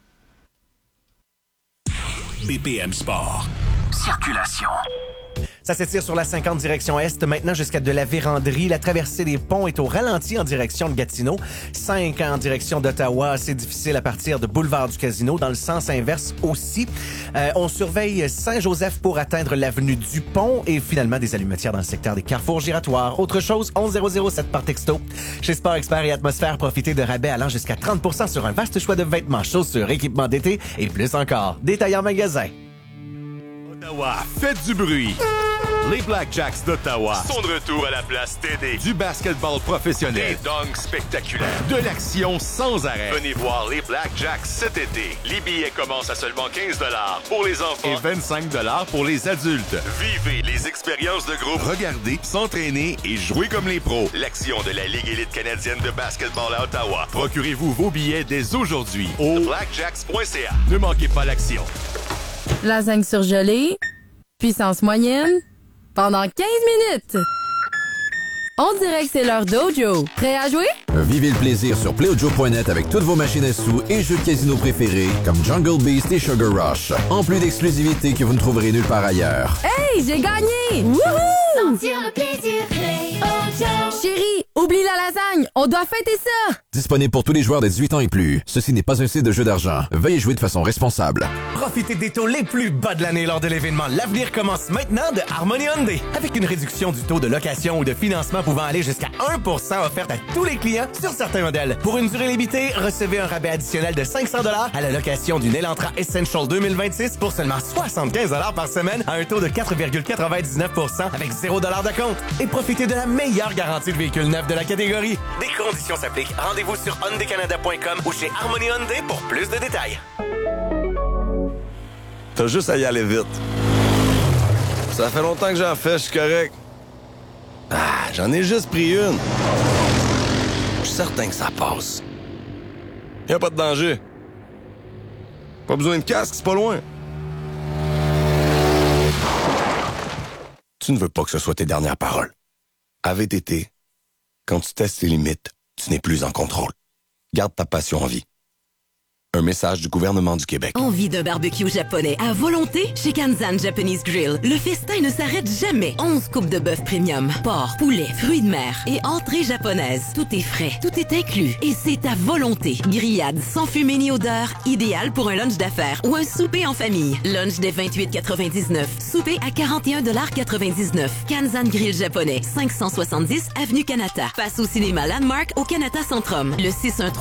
BPM Sport. Circulation. Ça s'étire sur la 50 direction Est, maintenant jusqu'à de la Vérandrie. La traversée des ponts est au ralenti en direction de Gatineau. 5 en direction d'Ottawa, c'est difficile à partir de Boulevard du Casino. Dans le sens inverse aussi. On surveille Saint-Joseph pour atteindre l'avenue Dupont et finalement des allumetières dans le secteur des carrefours giratoires. Autre chose, 11007 par texto. Chez Sport Expert et Atmosphère, profitez de rabais allant jusqu'à 30% sur un vaste choix de vêtements, chaussures, équipements d'été et plus encore. Détail en magasin. Ottawa, faites du bruit. Les Blackjacks d'Ottawa sont de retour à la place TD. Du basketball professionnel, des dunks spectaculaires, de l'action sans arrêt. Venez voir les Blackjacks cet été. Les billets commencent à seulement 15$ pour les enfants et 25$ pour les adultes. Vivez les expériences de groupe, regardez, s'entraîner et jouer comme les pros. L'action de la Ligue élite canadienne de basketball à Ottawa. Procurez-vous vos billets dès aujourd'hui au blackjacks.ca. Ne manquez pas l'action. Lasagne surgelée, puissance moyenne, pendant 15 minutes. On dirait que c'est leur dojo. Prêt à jouer? Vivez le plaisir sur PlayOjo.net avec toutes vos machines à sous et jeux de casino préférés comme Jungle Beast et Sugar Rush. En plus d'exclusivités que vous ne trouverez nulle part ailleurs. Hey, j'ai gagné! Wouhou! Sentir le plaisir, PlayOjo. Chérie, oublie la lasagne, on doit fêter ça! Disponible pour tous les joueurs de 18 ans et plus. Ceci n'est pas un site de jeu d'argent. Veuillez jouer de façon responsable. Profitez des taux les plus bas de l'année lors de l'événement L'Avenir commence maintenant de Harmony Hyundai. Avec une réduction du taux de location ou de financement pouvant aller jusqu'à 1% offerte à tous les clients sur certains modèles. Pour une durée limitée, recevez un rabais additionnel de 500$ à la location d'une Elantra Essential 2026 pour seulement 75$ par semaine à un taux de 4,99% avec 0$ d'acompte. Et profitez de la meilleure garantie de véhicule neuf de la catégorie. Des conditions s'appliquent. Rendez-vous sur hyundaicanada.com ou chez Harmony Hyundai pour plus de détails. T'as juste à y aller vite. Ça fait longtemps que j'en fais, je suis correct. Ah, j'en ai juste pris une. Je suis certain que ça passe. Y a pas de danger. Pas besoin de casque, c'est pas loin. Tu ne veux pas que ce soit tes dernières paroles. À VTT, quand tu testes tes limites, tu n'es plus en contrôle. Garde ta passion en vie. Un message du gouvernement du Québec. Envie d'un barbecue japonais à volonté? Chez Kanzan Japanese Grill, le festin ne s'arrête jamais. 11 coupes de bœuf premium, porc, poulet, fruits de mer et entrées japonaises. Tout est frais, tout est inclus et c'est à volonté. Grillade sans fumée ni odeur, idéal pour un lunch d'affaires ou un souper en famille. Lunch dès 28,99. Souper à 41,99 $. Kanzan Grill japonais, 570 Avenue Kanata. Passe au cinéma Landmark au Kanata Centrum. Le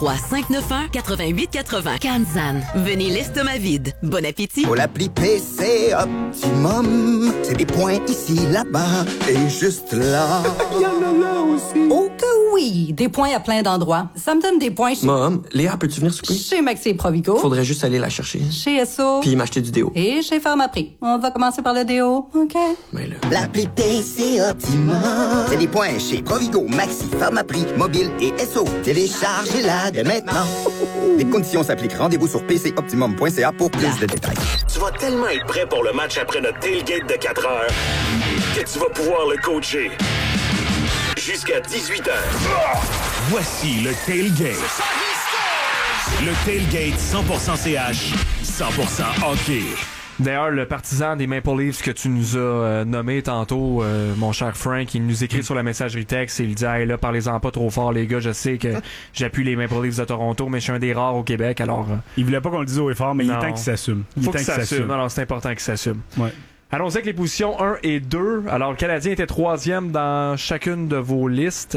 613-591-8880. Kanzan. Venez l'estomac vide. Bon appétit. Pour l'appli PC Optimum, c'est des points ici, là-bas et juste là. Il y en a là aussi. Oh que oui! Des points à plein d'endroits. Ça me donne des points chez... Mom, Léa, peux-tu venir souper? Chez Maxi et Provigo. Faudrait juste aller la chercher. Chez Esso. Puis m'acheter du déo. Et chez Pharmaprix. On va commencer par le déo, OK? Mais là... L'appli PC Optimum, c'est des points chez Provigo, Maxi, Pharmaprix, Mobile et Esso. Téléchargez-la dès maintenant. Les conditions s'appliquent. Rendez-vous sur pcoptimum.ca pour plus de détails. Tu vas tellement être prêt pour le match après notre tailgate de 4 heures que tu vas pouvoir le coacher jusqu'à 18h. Voici le tailgate. Le tailgate 100% CH, 100% hockey. D'ailleurs, le partisan des Maple Leafs que tu nous as nommé tantôt, mon cher Frank, il nous écrit sur la messagerie texte et il dit « Hey là, parlez-en pas trop fort les gars, je sais que j'appuie les Maple Leafs de Toronto, mais je suis un des rares au Québec, alors... » Il voulait pas qu'on le dise haut et fort, mais il est temps qu'il s'assume. Faut qu'il s'assume, alors c'est important qu'il s'assume. Ouais. Allons-y avec les positions 1 et 2. Alors, le Canadien était 3e dans chacune de vos listes.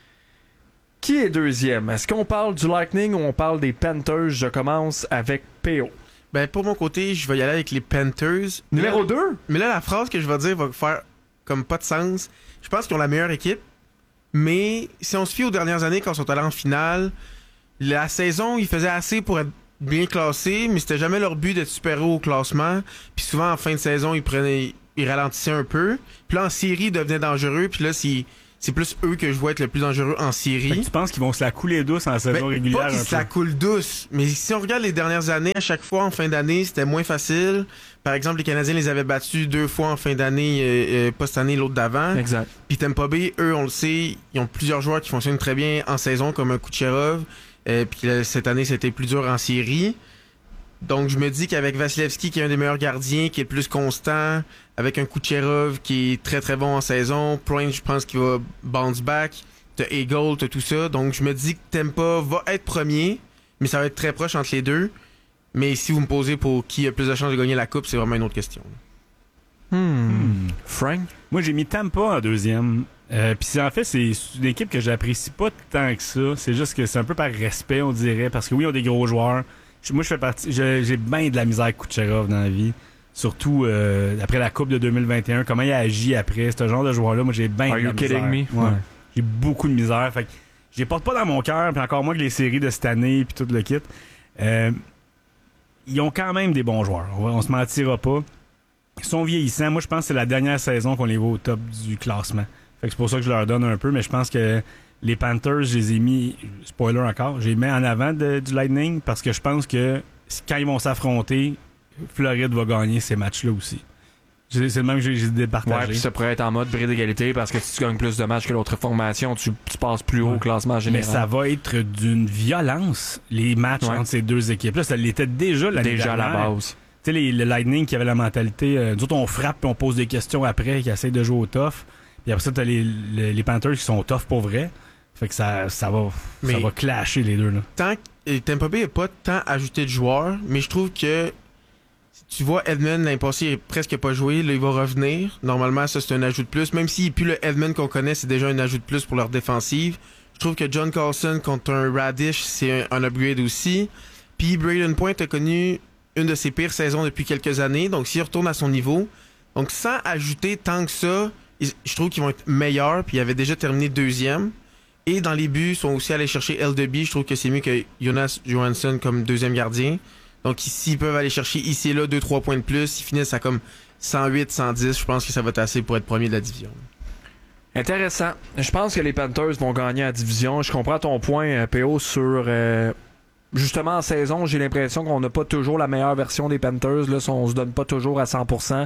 Qui est 2e? Est-ce qu'on parle du Lightning ou on parle des Panthers? Je commence avec PO. Ben, pour mon côté, je vais y aller avec les Panthers. Numéro 2? Mais là, la phrase que je vais dire va faire comme pas de sens. Je pense qu'ils ont la meilleure équipe. Mais si on se fie aux dernières années, quand ils sont allés en finale, la saison, ils faisaient assez pour être bien classés, mais c'était jamais leur but d'être super-héros au classement. Puis souvent, en fin de saison, ils ralentissaient un peu. Puis là, en série, ils devenaient dangereux. Puis là, c'est plus eux que je vois être le plus dangereux en série. Fait que tu penses qu'ils vont se la couler douce en saison régulière? Pas qu'ils se la coulent douce, mais si on regarde les dernières années, à chaque fois en fin d'année, c'était moins facile. Par exemple, les Canadiens les avaient battus 2 fois en fin d'année, pas cette année, l'autre d'avant. Exact. Puis Tampa Bay, eux, on le sait, ils ont plusieurs joueurs qui fonctionnent très bien en saison, comme un Kucherov. Puis cette année, c'était plus dur en série. Donc, je me dis qu'avec Vasilevski, qui est un des meilleurs gardiens, qui est le plus constant, avec un Kucherov qui est très très bon en saison, Point, je pense qu'il va bounce back, t'as Eagle, t'as tout ça. Donc, je me dis que Tampa va être premier, mais ça va être très proche entre les deux. Mais si vous me posez pour qui a plus de chances de gagner la coupe, c'est vraiment une autre question. Frank? Moi, j'ai mis Tampa en deuxième. Puis en fait, c'est une équipe que j'apprécie pas tant que ça. C'est juste que c'est un peu par respect, on dirait, parce que oui, ils ont des gros joueurs. Moi, je fais partie. J'ai bien de la misère avec Kucherov dans la vie. Surtout après la Coupe de 2021. Comment il a agi après. Ce genre de joueur-là, moi, j'ai bien de la misère. Ouais. J'ai beaucoup de misère. Fait que je les porte pas dans mon cœur. Puis encore moins que les séries de cette année puis tout le kit. Ils ont quand même des bons joueurs. On se mentira pas. Ils sont vieillissants. Moi, je pense que c'est la dernière saison qu'on les voit au top du classement. Fait que c'est pour ça que je leur donne un peu. Mais je pense que les Panthers, je les ai mis, spoiler encore, je les mets en avant du Lightning parce que je pense que quand ils vont s'affronter, Floride va gagner ces matchs-là aussi. C'est le même que j'ai départagé. Ouais, puis ça pourrait être en mode bris d'égalité parce que si tu gagnes plus de matchs que l'autre formation, tu passes plus haut au classement général. Mais ça va être d'une violence, les matchs entre ces deux équipes-là. Ça l'était déjà l'année dernière. Déjà à la base. Tu sais, le Lightning qui avait la mentalité, nous autres, on frappe puis on pose des questions après, qui essayent de jouer au tough. Puis après ça, t'as les Panthers qui sont tough pour vrai. Fait que ça va clasher les deux. Là. Tampa Bay n'a pas tant ajouté de joueurs, mais je trouve que tu vois Edmund l'année passée, il n'a presque pas joué. Là, il va revenir. Normalement, ça, c'est un ajout de plus. Même s'il n'est plus le Edmund qu'on connaît, c'est déjà un ajout de plus pour leur défensive. Je trouve que John Carlson contre un Radish, c'est un upgrade aussi. Puis Braden Point a connu une de ses pires saisons depuis quelques années. Donc, s'il retourne à son niveau, donc sans ajouter tant que ça, je trouve qu'ils vont être meilleurs. Puis ils avaient déjà terminé deuxième. Et dans les buts, ils sont aussi allés chercher LDB. Je trouve que c'est mieux que Jonas Johansson comme deuxième gardien. Donc ici, ils peuvent aller chercher ici et là 2-3 points de plus. Ils finissent à comme 108, 110. Je pense que ça va être assez pour être premier de la division. Intéressant. Je pense que les Panthers vont gagner la division. Je comprends ton point, PO, sur... justement, en saison, j'ai l'impression qu'on n'a pas toujours la meilleure version des Panthers. Là, on se donne pas toujours à 100%.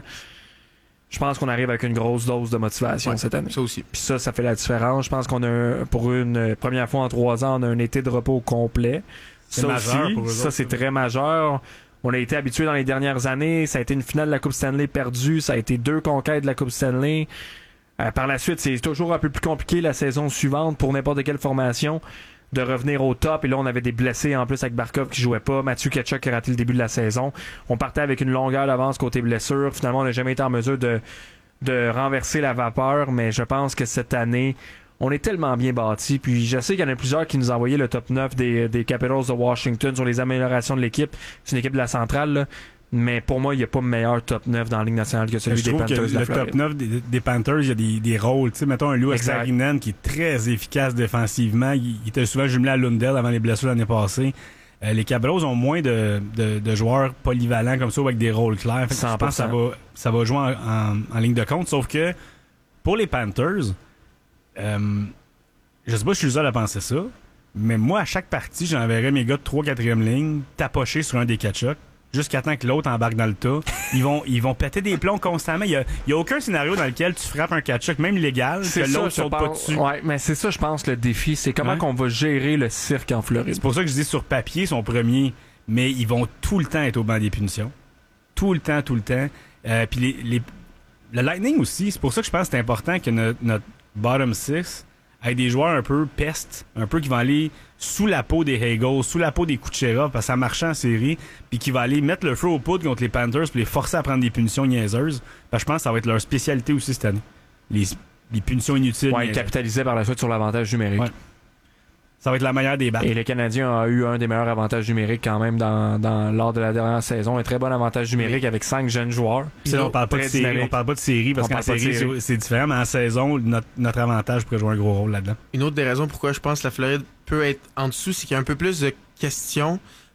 Je pense qu'on arrive avec une grosse dose de motivation cette année. Ça aussi. Puis ça fait la différence. Je pense qu'on a, pour une première fois en 3 ans, on a un été de repos complet. C'est majeur pour eux ça, c'est très majeur. On a été habitués dans les dernières années. Ça a été une finale de la Coupe Stanley perdue. Ça a été 2 conquêtes de la Coupe Stanley. Par la suite, c'est toujours un peu plus compliqué la saison suivante pour n'importe quelle formation de revenir au top. Et là, on avait des blessés en plus avec Barkov qui jouait pas. Mathieu Tkachuk qui a raté le début de la saison. On partait avec une longueur d'avance côté blessure. Finalement, on n'a jamais été en mesure de renverser la vapeur. Mais je pense que cette année, on est tellement bien bâti. Puis je sais qu'il y en a plusieurs qui nous ont envoyé le top 9 des Capitals de Washington sur les améliorations de l'équipe. C'est une équipe de la centrale, là. Mais pour moi, il n'y a pas meilleur top 9 dans la Ligue nationale que celui des Panthers. Que le top 9 des Panthers, il y a des rôles. Tu sais, mettons un Louis Saarinen qui est très efficace défensivement. Il était souvent jumelé à Lundell avant les blessures l'année passée. Les Capitals ont moins de joueurs polyvalents comme ça avec des rôles clairs. Fait que je pense que ça va jouer en ligne de compte. Sauf que pour les Panthers, je sais pas si je suis le seul à penser ça, mais moi, à chaque partie, j'enverrais mes gars de 3-4e ligne tapocher sur un des Tkachuk jusqu'à temps que l'autre embarque dans le tas. Ils vont péter des plombs constamment. Il y a aucun scénario dans lequel tu frappes un Tkachuk, même légal, que l'autre saute pas dessus. Ouais, mais c'est ça, je pense, le défi. C'est comment qu'on va gérer le cirque en Floride. C'est pour ça que je dis sur papier, ils sont premiers, mais ils vont tout le temps être au banc des punitions. Tout le temps. Puis le Lightning aussi, c'est pour ça que je pense que c'est important que notre bottom 6 ait des joueurs un peu pestes, un peu qui vont aller sous la peau des Hagel, sous la peau des Kucherov, parce que ça marchait en série, puis qui va aller mettre le feu aux poudres contre les Panthers puis les forcer à prendre des punitions niaiseuses. Parce que je pense que ça va être leur spécialité aussi cette année. Les punitions inutiles. Ouais, ils capitalisaient par la suite sur l'avantage numérique. Ouais. Ça va être la meilleure des battes. Et le Canadien a eu un des meilleurs avantages numériques quand même lors de la dernière saison. Un très bon avantage numérique avec 5 jeunes joueurs. On parle pas de série. On parle pas de série parce qu'en série, c'est différent, mais en saison, notre avantage pourrait jouer un gros rôle là-dedans. Une autre des raisons pourquoi je pense que la Floride peut être en dessous, c'est qu'il y a un peu plus de questions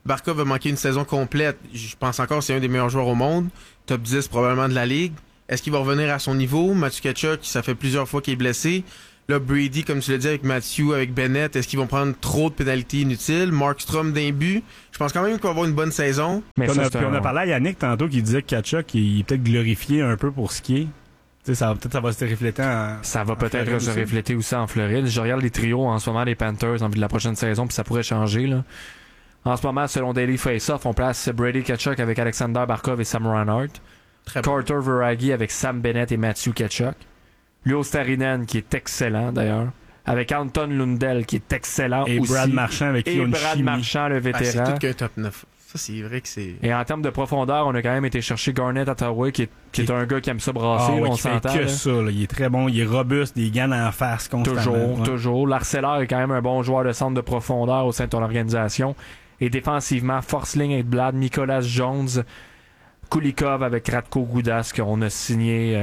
Barkov a manqué une saison complète. Je pense encore que c'est un des meilleurs joueurs au monde. Top 10 probablement de la Ligue. Est-ce qu'il va revenir à son niveau? Matthew Tkachuk, ça fait plusieurs fois qu'il est blessé. Là, Brady, comme tu l'as dit, avec Matthew, avec Bennett, est-ce qu'ils vont prendre trop de pénalités inutiles? Markstrom d'un but. Je pense quand même qu'il va avoir une bonne saison. Mais on a parlé à Yannick tantôt qui disait que Tkachuk il est peut-être glorifié un peu pour skier. Peut-être ça va se refléter Ça va peut-être se refléter aussi en Floride. Je regarde les trios en ce moment des Panthers en vue de la prochaine saison, puis ça pourrait changer. Là. En ce moment, selon Daily Face-Off, on place Brady Tkachuk avec Alexander Barkov et Sam Reinhart. Carter Verhaeghe avec Sam Bennett et Matthew Tkachuk. Leo Starinen, qui est excellent d'ailleurs. Avec Anton Lundell, qui est excellent et aussi. Brad Marchand avec qui et on une Brad chimie. Marchand, le vétéran. C'est tout qu'un top 9. Ça, c'est vrai que c'est... Et en termes de profondeur, on a quand même été chercher Garnett Ottawa, qui est un gars qui aime ça brasser, ouais, on qui fait s'entend. que là. ça, là. Il est très bon, il est robuste, des gants en face constamment. Toujours. L'Arcelor est quand même un bon joueur de centre de profondeur au sein de ton organisation. Et défensivement, Forsling et Blad, Nicolas Jones, Kulikov avec Radko Gudas qu'on a signé...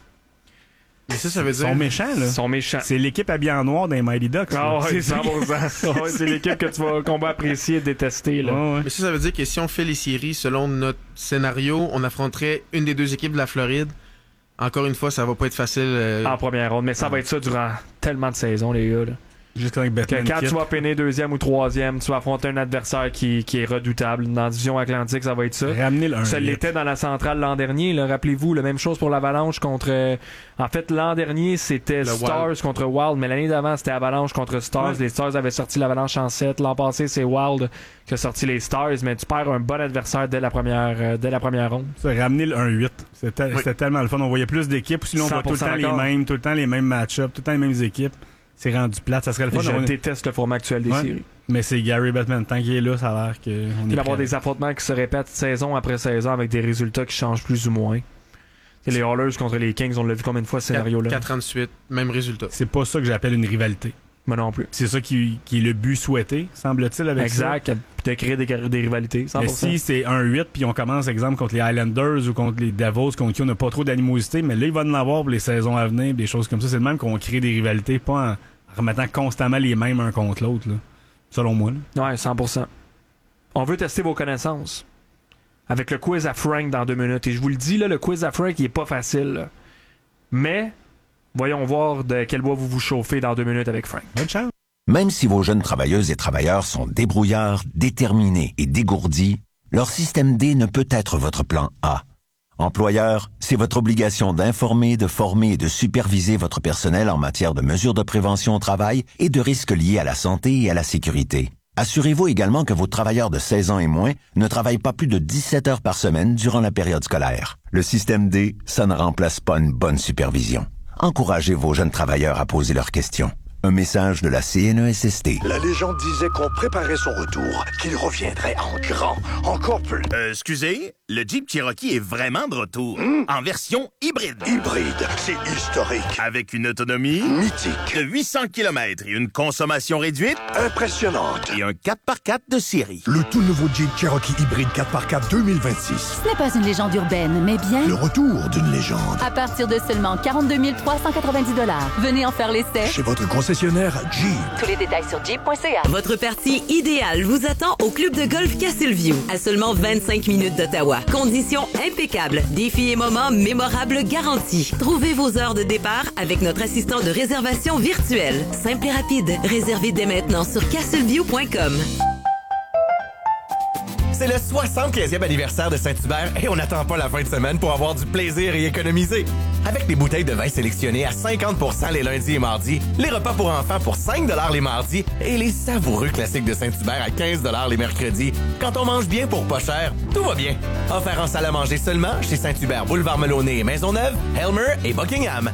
Mais ça veut dire... Ils sont méchants, là. Ils sont méchants. C'est l'équipe habillée en noir des Mighty Ducks. Ah ouais, c'est 100%. Ouais, c'est l'équipe qu'on va apprécier et détester. Là. Ouais. Mais ça veut dire que si on fait les séries selon notre scénario, on affronterait une des deux équipes de la Floride. Encore une fois, ça va pas être facile. En première ronde, mais ça va être ça durant tellement de saisons, les gars. Là. Juste avec Batman quand tu vas peiner deuxième ou troisième, tu vas affronter un adversaire qui est redoutable. Dans la division Atlantique, ça va être ça. Ramener le 1. Ça l'était dans la centrale l'an dernier. Là, rappelez-vous, la même chose pour l'Avalanche contre... En fait, l'an dernier, c'était Stars Wild contre Wild, mais l'année d'avant, c'était Avalanche contre Stars. Ouais. Les Stars avaient sorti l'Avalanche en 7. L'an passé, c'est Wild qui a sorti les Stars, mais tu perds un bon adversaire dès la première ronde. Ça, ramener le 1-8. C'était tellement le fun. On voyait plus d'équipes, sinon on voit tout le temps les mêmes match-ups, tout le temps les mêmes équipes. C'est rendu plate, ça serait le fun. Je déteste le format actuel des séries. Mais c'est Gary Bettman, tant qu'il est là, ça a l'air qu'on est d'avoir des affrontements qui se répètent saison après saison avec des résultats qui changent plus ou moins. Et les Oilers contre les Kings, on l'a vu combien de fois ce scénario-là? 4-38, même résultat. C'est pas ça que j'appelle une rivalité. Moi non plus. C'est ça qui est le but souhaité, semble-t-il, avec exact, ça. De créer des rivalités, 100%. Mais si c'est 1-8, puis on commence, exemple, contre les Highlanders ou contre les Devils, contre qui on n'a pas trop d'animosité, mais là, il va en avoir pour les saisons à venir, des choses comme ça. C'est le même qu'on crée des rivalités, pas en remettant constamment les mêmes un contre l'autre, là. Selon moi. Là. Ouais, 100%. On veut tester vos connaissances. Avec le quiz à Frank dans 2 minutes. Et je vous le dis, là, le quiz à Frank, il est pas facile. Là. Mais, voyons voir de quel bois vous vous chauffez dans 2 minutes avec Frank. Bonne chance. Même si vos jeunes travailleuses et travailleurs sont débrouillards, déterminés et dégourdis, leur système D ne peut être votre plan A. Employeur, c'est votre obligation d'informer, de former et de superviser votre personnel en matière de mesures de prévention au travail et de risques liés à la santé et à la sécurité. Assurez-vous également que vos travailleurs de 16 ans et moins ne travaillent pas plus de 17 heures par semaine durant la période scolaire. Le système D, ça ne remplace pas une bonne supervision. Encouragez vos jeunes travailleurs à poser leurs questions. Un message de la CNESST. La légende disait qu'on préparait son retour, qu'il reviendrait en grand, encore plus. Excusez, le Jeep Cherokee est vraiment de retour, en version hybride. Hybride, c'est historique. Avec une autonomie mythique de 800 km et une consommation réduite impressionnante. Et un 4x4 de série. Le tout nouveau Jeep Cherokee hybride 4x4 2026. Ce n'est pas une légende urbaine, mais bien... le retour d'une légende. À partir de seulement 42 390 $. Venez en faire l'essai. Chez votre concessionnaire Jeep. Tous les détails sur jeep.ca. Votre partie idéale vous attend au club de golf Castleview, à seulement 25 minutes d'Ottawa. Conditions impeccables, défis et moments mémorables garantis. Trouvez vos heures de départ avec notre assistant de réservation virtuel. Simple et rapide. Réservez dès maintenant sur castleview.com. C'est le 75e anniversaire de Saint-Hubert et on n'attend pas la fin de semaine pour avoir du plaisir et économiser. Avec des bouteilles de vin sélectionnées à 50% les lundis et mardis, les repas pour enfants pour 5 $ les mardis et les savoureux classiques de Saint-Hubert à 15 $ les mercredis. Quand on mange bien pour pas cher, tout va bien. Offert en salle à manger seulement chez Saint-Hubert, Boulevard Melonnet et Maisonneuve, Helmer et Buckingham.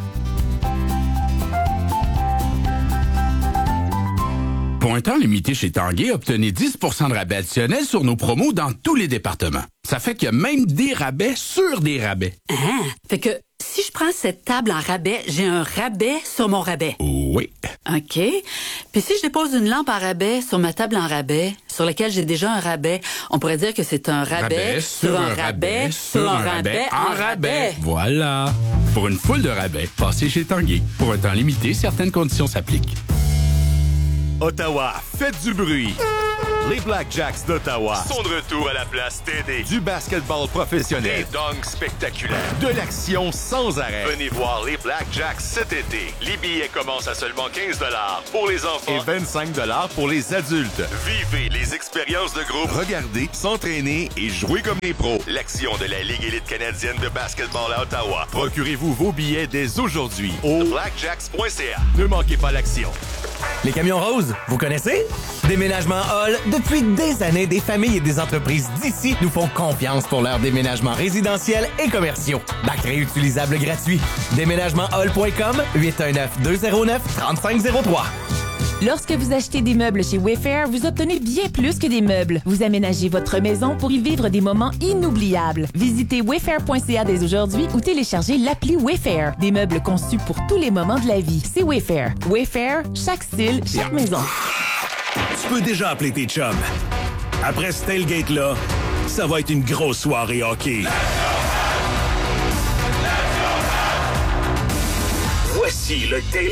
Pour un temps limité chez Tanguay, obtenez 10% de rabais additionnel sur nos promos dans tous les départements. Ça fait qu'il y a même des rabais sur des rabais. Ah, fait que si je prends cette table en rabais, j'ai un rabais sur mon rabais. Oui. OK. Puis si je dépose une lampe en rabais sur ma table en rabais, sur laquelle j'ai déjà un rabais, on pourrait dire que c'est un rabais sur un rabais sur un rabais en rabais. Voilà. Pour une foule de rabais, passez chez Tanguay. Pour un temps limité, certaines conditions s'appliquent. Ottawa, faites du bruit. Les Blackjacks d'Ottawa sont de retour à la place TD. Du basketball professionnel, des dunks spectaculaires, de l'action sans arrêt. Venez voir les Blackjacks cet été. Les billets commencent à seulement 15 $ pour les enfants et 25 $ pour les adultes. Vivez les expériences de groupe, regardez, s'entraîner et jouer comme les pros. L'action de la Ligue élite canadienne de basketball à Ottawa. Procurez-vous vos billets dès aujourd'hui au blackjacks.ca. Ne manquez pas l'action. Les camions roses, vous connaissez? Déménagement Hall, depuis des années, des familles et des entreprises d'ici nous font confiance pour leurs déménagements résidentiels et commerciaux. Bac réutilisable gratuit. DéménagementHall.com, 819-209-3503. Lorsque vous achetez des meubles chez Wayfair, vous obtenez bien plus que des meubles. Vous aménagez votre maison pour y vivre des moments inoubliables. Visitez wayfair.ca dès aujourd'hui ou téléchargez l'appli Wayfair. Des meubles conçus pour tous les moments de la vie. C'est Wayfair. Wayfair, chaque style, chaque maison. Tu peux déjà appeler tes chums. Après ce tailgate-là, ça va être une grosse soirée hockey. Voici le tailgate.